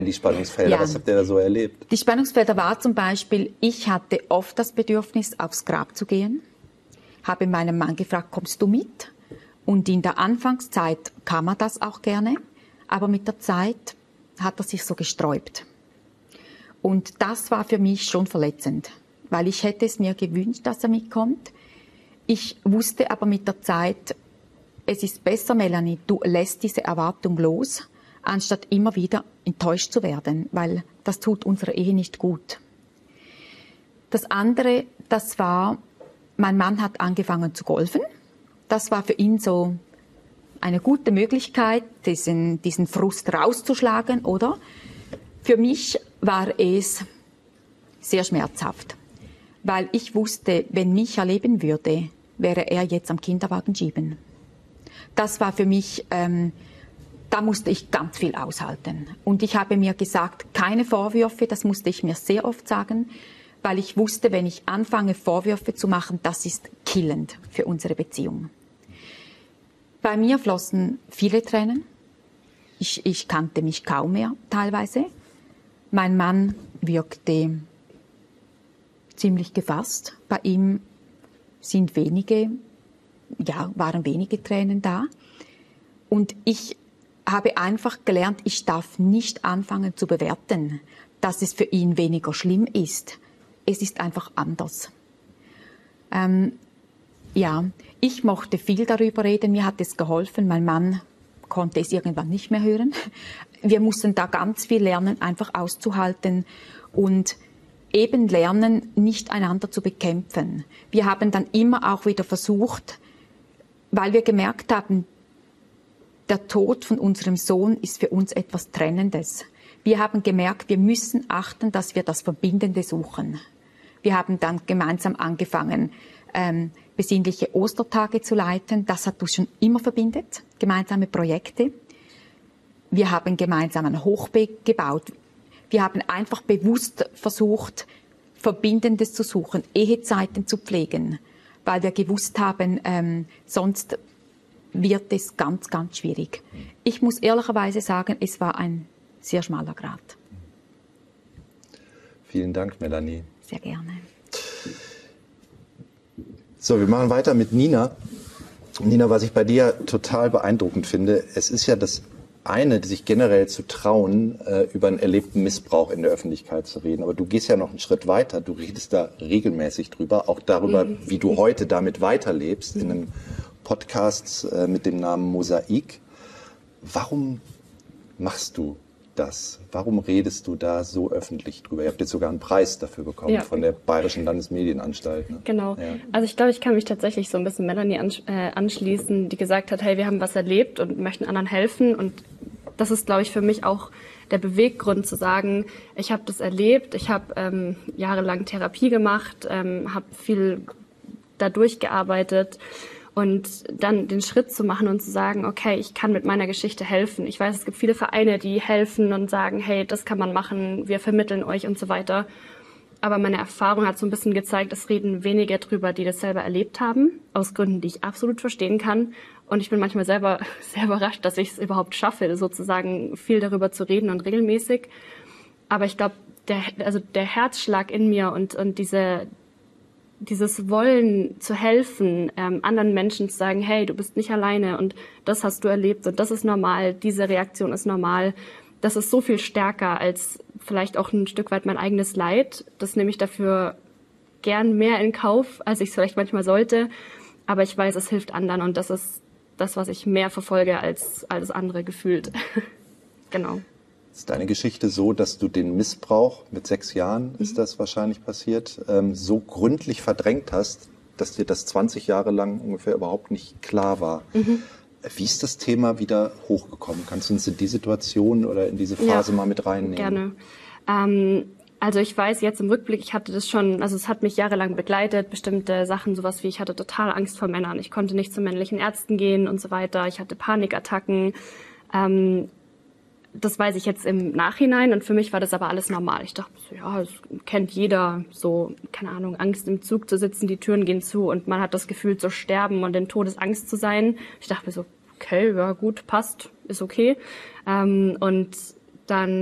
Die Spannungsfelder, Ja. was habt ihr da so erlebt? Die Spannungsfelder war zum Beispiel, ich hatte oft das Bedürfnis, aufs Grab zu gehen, habe meinen Mann gefragt, kommst du mit? Und in der Anfangszeit kam er das auch gerne, aber mit der Zeit hat er sich so gesträubt. Und das war für mich schon verletzend, weil ich hätte es mir gewünscht, dass er mitkommt. Ich wusste aber mit der Zeit, es ist besser, Melanie, du lässt diese Erwartung los, anstatt immer wieder enttäuscht zu werden, weil das tut unserer Ehe nicht gut. Das andere, das war, mein Mann hat angefangen zu golfen. Das war für ihn so eine gute Möglichkeit, diesen Frust rauszuschlagen, oder? Für mich war es sehr schmerzhaft, weil ich wusste, wenn mich erleben würde, wäre er jetzt am Kinderwagen schieben. Das war für mich, da musste ich ganz viel aushalten. Und ich habe mir gesagt, keine Vorwürfe, das musste ich mir sehr oft sagen, weil ich wusste, wenn ich anfange, Vorwürfe zu machen, das ist killend für unsere Beziehung. Bei mir flossen viele Tränen. Ich kannte mich kaum mehr, teilweise. Mein Mann wirkte ziemlich gefasst. Bei ihm waren wenige Tränen da. Und ich habe einfach gelernt, ich darf nicht anfangen zu bewerten, dass es für ihn weniger schlimm ist. Es ist einfach anders. Ich mochte viel darüber reden, mir hat es geholfen. Mein Mann konnte es irgendwann nicht mehr hören. Wir mussten da ganz viel lernen, einfach auszuhalten und eben lernen, nicht einander zu bekämpfen. Wir haben dann immer auch wieder versucht, weil wir gemerkt haben, der Tod von unserem Sohn ist für uns etwas Trennendes. Wir haben gemerkt, wir müssen achten, dass wir das Verbindende suchen. Wir haben dann gemeinsam angefangen, besinnliche Ostertage zu leiten. Das hat uns schon immer verbindet, gemeinsame Projekte. Wir haben gemeinsam ein Hochbeet gebaut. Wir haben einfach bewusst versucht, Verbindendes zu suchen, Ehezeiten zu pflegen, weil wir gewusst haben, sonst wird es ganz, ganz schwierig. Ich muss ehrlicherweise sagen, es war ein sehr schmaler Grat. Vielen Dank, Melanie. Sehr gerne. So, wir machen weiter mit Nina. Nina, was ich bei dir total beeindruckend finde, es ist ja das eine, sich generell zu trauen, über einen erlebten Missbrauch in der Öffentlichkeit zu reden. Aber du gehst ja noch einen Schritt weiter. Du redest da regelmäßig drüber, auch darüber, wie du heute damit weiterlebst, in einem Podcast mit dem Namen Mosaik. Warum machst du das? Warum redest du da so öffentlich drüber? Ihr habt jetzt sogar einen Preis dafür bekommen von der Bayerischen Landesmedienanstalt. Ne? Genau. Ja. Also ich glaube, ich kann mich tatsächlich so ein bisschen Melanie anschließen, die gesagt hat, hey, wir haben was erlebt und möchten anderen helfen. Und das ist, glaube ich, für mich auch der Beweggrund zu sagen, ich habe das erlebt, ich habe jahrelang Therapie gemacht, habe viel da durchgearbeitet. Und dann den Schritt zu machen und zu sagen, okay, ich kann mit meiner Geschichte helfen. Ich weiß, es gibt viele Vereine, die helfen und sagen, hey, das kann man machen, wir vermitteln euch und so weiter. Aber meine Erfahrung hat so ein bisschen gezeigt, es reden weniger drüber, die das selber erlebt haben, aus Gründen, die ich absolut verstehen kann. Und ich bin manchmal selber sehr überrascht, dass ich es überhaupt schaffe, sozusagen viel darüber zu reden und regelmäßig. Aber ich glaube, der Herzschlag in mir und dieses Wollen zu helfen, anderen Menschen zu sagen, hey, du bist nicht alleine und das hast du erlebt und das ist normal, diese Reaktion ist normal, das ist so viel stärker als vielleicht auch ein Stück weit mein eigenes Leid. Das nehme ich dafür gern mehr in Kauf, als ich es vielleicht manchmal sollte. Aber ich weiß, es hilft anderen und das ist das, was ich mehr verfolge als alles andere gefühlt. Genau. Ist deine Geschichte so, dass du den Missbrauch, mit 6 Jahren ist das wahrscheinlich passiert, so gründlich verdrängt hast, dass dir das 20 Jahre lang ungefähr überhaupt nicht klar war? Wie ist das Thema wieder hochgekommen? Kannst du uns in die Situation oder in diese Phase mal mit reinnehmen? Gerne. Also ich weiß jetzt im Rückblick, ich hatte das schon, also es hat mich jahrelang begleitet, bestimmte Sachen, sowas wie ich hatte total Angst vor Männern. Ich konnte nicht zu männlichen Ärzten gehen und so weiter. Ich hatte Panikattacken. Das weiß ich jetzt im Nachhinein und für mich war das aber alles normal. Ich dachte so, ja, das kennt jeder, so, keine Ahnung, Angst im Zug zu sitzen, die Türen gehen zu und man hat das Gefühl zu sterben und in Todesangst zu sein. Ich dachte mir so, okay, ja gut, passt, ist okay. Und dann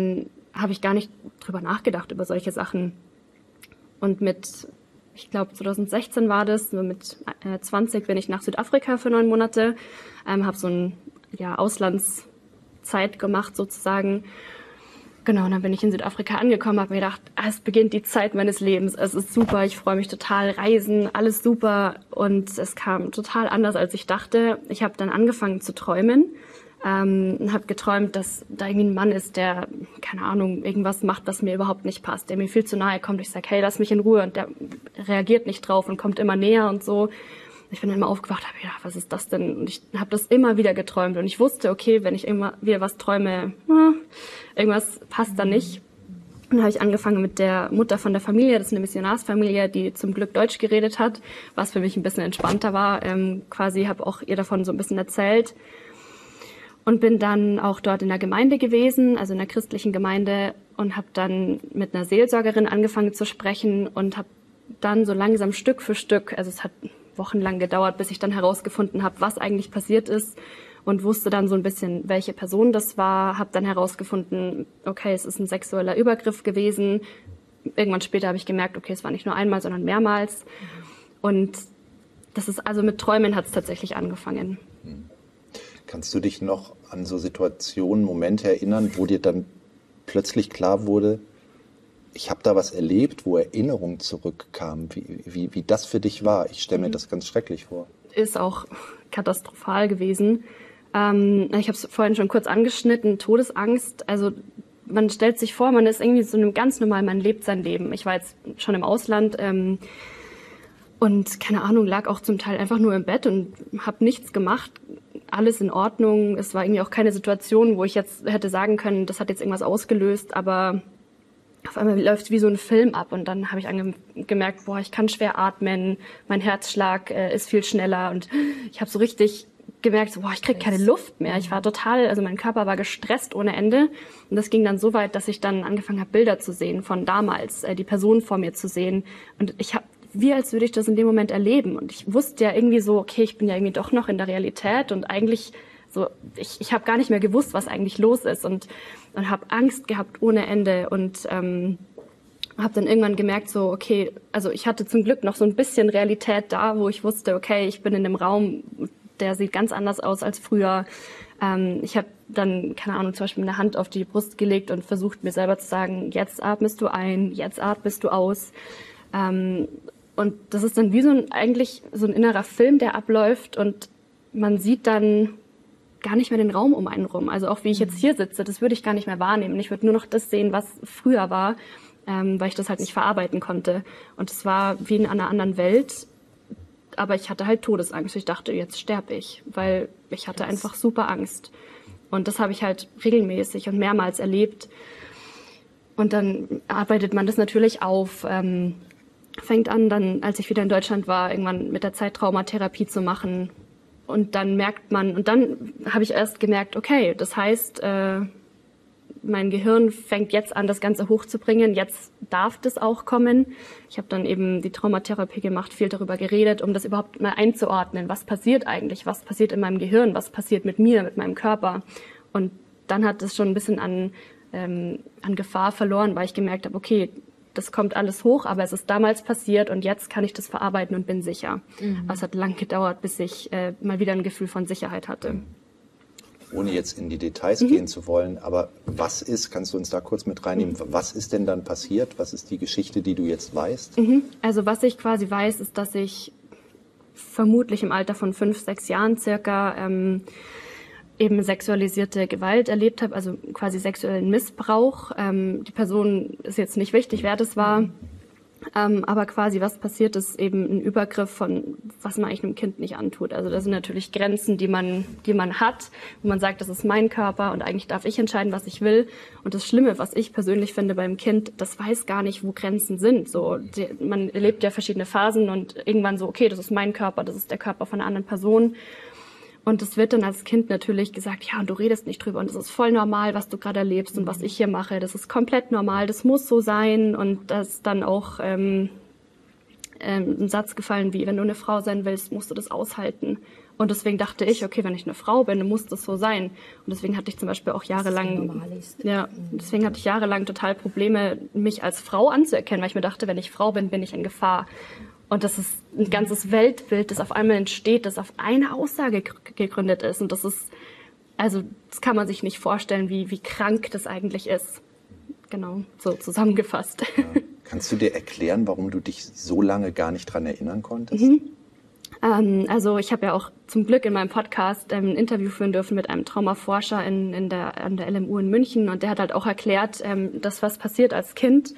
habe ich gar nicht drüber nachgedacht, über solche Sachen. Und ich glaube 2016 war das, so mit 20 bin ich nach Südafrika für 9 Monate, habe so ein Auslandszeit gemacht sozusagen. Genau, und dann bin ich in Südafrika angekommen, habe mir gedacht, es beginnt die Zeit meines Lebens, es ist super, ich freue mich total, Reisen, alles super. Und es kam total anders, als ich dachte. Ich habe dann angefangen zu träumen. Habe geträumt, dass da irgendwie ein Mann ist, der, keine Ahnung, irgendwas macht, was mir überhaupt nicht passt, der mir viel zu nahe kommt. Ich sage, hey, lass mich in Ruhe. Und der reagiert nicht drauf und kommt immer näher und so. Ich bin dann immer aufgewacht, habe gedacht, was ist das denn? Und ich habe das immer wieder geträumt. Und ich wusste, okay, wenn ich immer wieder was träume, irgendwas passt da nicht. Und dann habe ich angefangen mit der Mutter von der Familie, das ist eine Missionarsfamilie, die zum Glück Deutsch geredet hat, was für mich ein bisschen entspannter war. Quasi habe auch ihr davon so ein bisschen erzählt. Und bin dann auch dort in der Gemeinde gewesen, also in der christlichen Gemeinde, und habe dann mit einer Seelsorgerin angefangen zu sprechen und habe dann so langsam Stück für Stück, also es hat wochenlang gedauert, bis ich dann herausgefunden habe, was eigentlich passiert ist, und wusste dann so ein bisschen, welche Person das war, habe dann herausgefunden, okay, es ist ein sexueller Übergriff gewesen. Irgendwann später habe ich gemerkt, okay, es war nicht nur einmal, sondern mehrmals. Und das ist, also mit Träumen hat es tatsächlich angefangen. Kannst du dich noch an so Situationen, Momente erinnern, wo dir dann plötzlich klar wurde, ich habe da was erlebt, wo Erinnerung zurückkam, wie das für dich war? Ich stelle mir das ganz schrecklich vor. Ist auch katastrophal gewesen. Ich habe es vorhin schon kurz angeschnitten, Todesangst. Also man stellt sich vor, man ist irgendwie so ganz normal, man lebt sein Leben. Ich war jetzt schon im Ausland und keine Ahnung, lag auch zum Teil einfach nur im Bett und habe nichts gemacht. Alles in Ordnung. Es war irgendwie auch keine Situation, wo ich jetzt hätte sagen können, das hat jetzt irgendwas ausgelöst, aber auf einmal läuft es wie so ein Film ab und dann habe ich gemerkt, boah, ich kann schwer atmen, mein Herzschlag ist viel schneller und ich habe so richtig gemerkt, so, boah, ich krieg keine Luft mehr. Ich war total, also mein Körper war gestresst ohne Ende und das ging dann so weit, dass ich dann angefangen habe, Bilder zu sehen von damals, die Person vor mir zu sehen und ich habe wie als würde ich das in dem Moment erleben. Und ich wusste ja irgendwie so, okay, ich bin ja irgendwie doch noch in der Realität und eigentlich so, ich habe gar nicht mehr gewusst, was eigentlich los ist und habe Angst gehabt ohne Ende und habe dann irgendwann gemerkt so, okay, also ich hatte zum Glück noch so ein bisschen Realität da, wo ich wusste, okay, ich bin in einem Raum, der sieht ganz anders aus als früher. Ich habe dann, keine Ahnung, zum Beispiel eine Hand auf die Brust gelegt und versucht mir selber zu sagen, jetzt atmest du ein, jetzt atmest du aus. Und das ist dann wie eigentlich so ein innerer Film, der abläuft und man sieht dann gar nicht mehr den Raum um einen rum. Also auch wie ich jetzt hier sitze, das würde ich gar nicht mehr wahrnehmen. Ich würde nur noch das sehen, was früher war, weil ich das halt nicht verarbeiten konnte. Und es war wie in einer anderen Welt, aber ich hatte halt Todesangst. Ich dachte, jetzt sterbe ich, weil ich hatte einfach super Angst. Und das habe ich halt regelmäßig und mehrmals erlebt. Und dann arbeitet man das natürlich auf, fängt an, dann, als ich wieder in Deutschland war, irgendwann mit der Zeit Traumatherapie zu machen. Und dann merkt man, und dann habe ich erst gemerkt, okay, das heißt, mein Gehirn fängt jetzt an, das Ganze hochzubringen. Jetzt darf das auch kommen. Ich habe dann eben die Traumatherapie gemacht, viel darüber geredet, um das überhaupt mal einzuordnen. Was passiert eigentlich? Was passiert in meinem Gehirn? Was passiert mit mir, mit meinem Körper? Und dann hat es schon ein bisschen an Gefahr verloren, weil ich gemerkt habe, okay, das kommt alles hoch, aber es ist damals passiert und jetzt kann ich das verarbeiten und bin sicher. Aber es hat lang gedauert, bis ich mal wieder ein Gefühl von Sicherheit hatte. Ohne jetzt in die Details gehen zu wollen, aber was ist, kannst du uns da kurz mit reinnehmen, was ist denn dann passiert? Was ist die Geschichte, die du jetzt weißt? Also was ich quasi weiß, ist, dass ich vermutlich im Alter von 5, 6 Jahren circa eben sexualisierte Gewalt erlebt habe, also quasi sexuellen Missbrauch. Die Person ist jetzt nicht wichtig, wer das war, aber quasi was passiert ist, eben ein Übergriff von, was man eigentlich einem Kind nicht antut. Also das sind natürlich Grenzen, die man hat, wo man sagt, das ist mein Körper und eigentlich darf ich entscheiden, was ich will. Und das Schlimme, was ich persönlich finde beim Kind, das weiß gar nicht, wo Grenzen sind. So, man erlebt ja verschiedene Phasen und irgendwann so, okay, das ist mein Körper, das ist der Körper von einer anderen Person. Und es wird dann als Kind natürlich gesagt, ja, und du redest nicht drüber und es ist voll normal, was du gerade erlebst und was ich hier mache. Das ist komplett normal, das muss so sein. Und da ist dann auch ein Satz gefallen wie, wenn du eine Frau sein willst, musst du das aushalten. Und deswegen dachte ich, okay, wenn ich eine Frau bin, dann muss das so sein. Und deswegen hatte ich zum Beispiel auch jahrelang, deswegen hatte ich jahrelang total Probleme, mich als Frau anzuerkennen, weil ich mir dachte, wenn ich Frau bin, bin ich in Gefahr. Und das ist ein ganzes Weltbild, das auf einmal entsteht, das auf eine Aussage gegründet ist. Und das ist, also das kann man sich nicht vorstellen, wie krank das eigentlich ist. Genau, so zusammengefasst. Ja. Kannst du dir erklären, warum du dich so lange gar nicht dran erinnern konntest? Also ich habe ja auch zum Glück in meinem Podcast ein Interview führen dürfen mit einem Traumaforscher an der LMU in München. Und der hat halt auch erklärt, dass was passiert als Kind,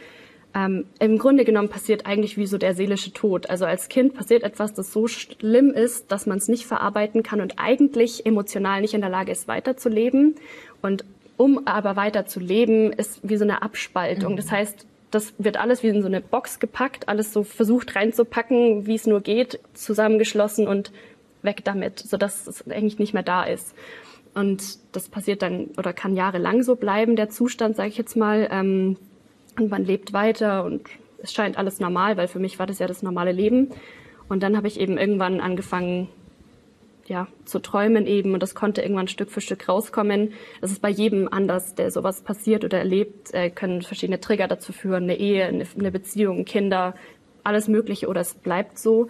im Grunde genommen passiert eigentlich wie so der seelische Tod. Also als Kind passiert etwas, das so schlimm ist, dass man es nicht verarbeiten kann und eigentlich emotional nicht in der Lage ist, weiterzuleben. Und um aber weiterzuleben, ist wie so eine Abspaltung. Das heißt, das wird alles wie in so eine Box gepackt, alles so versucht reinzupacken, wie es nur geht, zusammengeschlossen und weg damit, sodass es eigentlich nicht mehr da ist. Und das passiert dann oder kann jahrelang so bleiben, der Zustand, sage ich jetzt mal. Und man lebt weiter und es scheint alles normal, weil für mich war das ja das normale Leben. Und dann habe ich eben irgendwann angefangen, ja, zu träumen eben, und das konnte irgendwann Stück für Stück rauskommen. Das ist bei jedem anders, der sowas passiert oder erlebt, können verschiedene Trigger dazu führen, eine Ehe, eine Beziehung, Kinder, alles Mögliche, oder es bleibt so.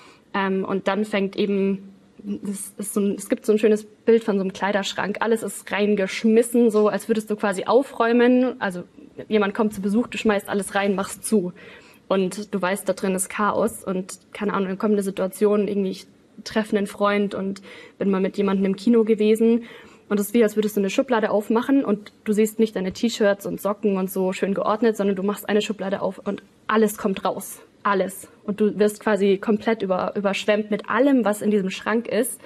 Und dann fängt eben, es gibt so ein schönes Bild von so einem Kleiderschrank, alles ist reingeschmissen, so als würdest du quasi aufräumen, also jemand kommt zu Besuch, du schmeißt alles rein, machst zu und du weißt, da drin ist Chaos und keine Ahnung, dann kommt eine Situation, irgendwie ich treffe einen Freund und bin mal mit jemandem im Kino gewesen und es ist wie, als würdest du eine Schublade aufmachen und du siehst nicht deine T-Shirts und Socken und so schön geordnet, sondern du machst eine Schublade auf und alles kommt raus. Alles. Und du wirst quasi komplett überschwemmt mit allem, was in diesem Schrank ist.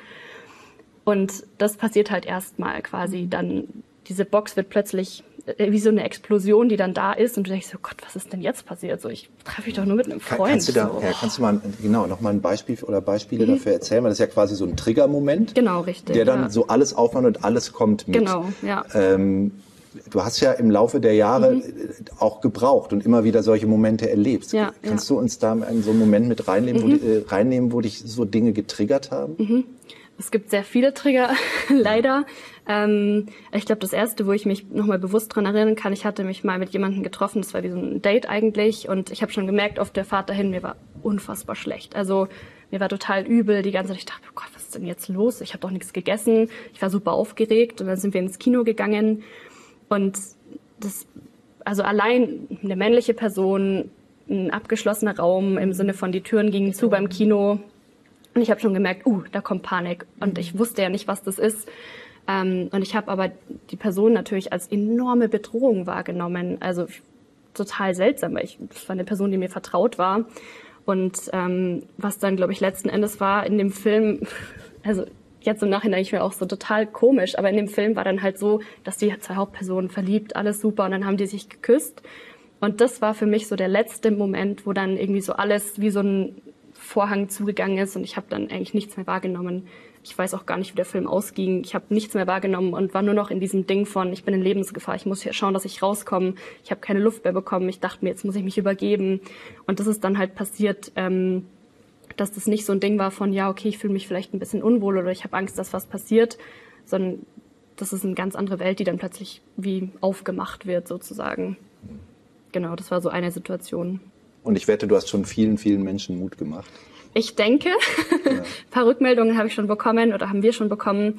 Und das passiert halt erstmal quasi. Dann, diese Box wird plötzlich wie so eine Explosion, die dann da ist. Und du denkst so, Gott, was ist denn jetzt passiert? So, ich treffe mich doch nur mit einem Freund. Kannst du mal, noch mal ein Beispiel oder Beispiele dafür erzählen? Weil das ist ja quasi so ein Triggermoment. Genau, richtig. Der dann so alles aufmacht und alles kommt mit. Genau, ja. Du hast ja im Laufe der Jahre auch gebraucht und immer wieder solche Momente erlebt. Ja, Kannst du uns da in so einen Moment mit reinnehmen, wo dich so Dinge getriggert haben? Es gibt sehr viele Trigger, leider. Ich glaube, das erste, wo ich mich nochmal bewusst dran erinnern kann, ich hatte mich mal mit jemandem getroffen, das war wie so ein Date eigentlich, und ich habe schon gemerkt, auf der Fahrt dahin, mir war unfassbar schlecht. Also mir war total übel die ganze Zeit. Ich dachte, oh Gott, was ist denn jetzt los? Ich habe doch nichts gegessen. Ich war super aufgeregt und dann sind wir ins Kino gegangen. Und das, also allein eine männliche Person, ein abgeschlossener Raum im Sinne von die Türen gingen zu beim Kino. Und ich habe schon gemerkt, da kommt Panik. Und ich wusste ja nicht, was das ist. Und ich habe aber die Person natürlich als enorme Bedrohung wahrgenommen. Also total seltsam, weil das war eine Person, die mir vertraut war. Und was dann, glaube ich, letzten Endes war in dem Film, also jetzt im Nachhinein ich mir auch so total komisch, aber in dem Film war dann halt so, dass die zwei Hauptpersonen verliebt, alles super, und dann haben die sich geküsst. Und das war für mich so der letzte Moment, wo dann irgendwie so alles wie so ein Vorhang zugegangen ist und ich habe dann eigentlich nichts mehr wahrgenommen. Ich weiß auch gar nicht, wie der Film ausging. Ich habe nichts mehr wahrgenommen und war nur noch in diesem Ding von, ich bin in Lebensgefahr, ich muss hier schauen, dass ich rauskomme. Ich habe keine Luft mehr bekommen. Ich dachte mir, jetzt muss ich mich übergeben. Und das ist dann halt passiert, dass das nicht so ein Ding war von, ja, okay, ich fühle mich vielleicht ein bisschen unwohl oder ich habe Angst, dass was passiert, sondern das ist eine ganz andere Welt, die dann plötzlich wie aufgemacht wird sozusagen. Genau, das war so eine Situation. Und ich wette, du hast schon vielen, vielen Menschen Mut gemacht. Ich denke, ein paar Rückmeldungen habe ich schon bekommen oder haben wir schon bekommen.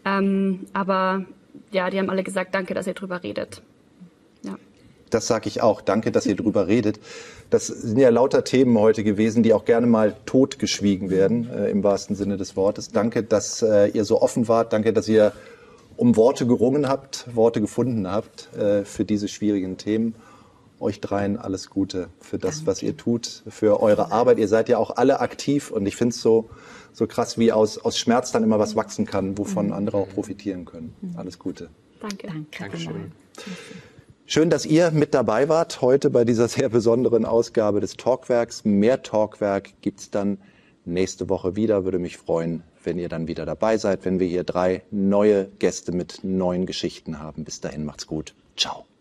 Aber ja, die haben alle gesagt, danke, dass ihr drüber redet. Ja. Das sage ich auch. Danke, dass ihr drüber redet. Das sind ja lauter Themen heute gewesen, die auch gerne mal totgeschwiegen werden, im wahrsten Sinne des Wortes. Danke, dass ihr so offen wart. Danke, dass ihr um Worte gerungen habt, Worte gefunden habt für diese schwierigen Themen. Euch dreien alles Gute für das, was ihr tut, für eure Arbeit. Ihr seid ja auch alle aktiv und ich finde es so krass, wie aus Schmerz dann immer was wachsen kann, wovon andere auch profitieren können. Alles Gute. Danke. Dankeschön. Schön, dass ihr mit dabei wart heute bei dieser sehr besonderen Ausgabe des Talkwerks. Mehr Talkwerk gibt's dann nächste Woche wieder. Würde mich freuen, wenn ihr dann wieder dabei seid, wenn wir hier 3 neue Gäste mit neuen Geschichten haben. Bis dahin, macht's gut. Ciao.